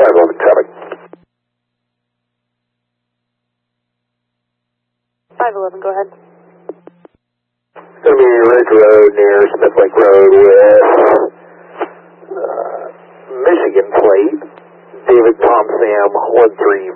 511 traffic. 511, go ahead. It's going to be Ridge Road near Smith Lake Road with Michigan plate, David Tom Sam 13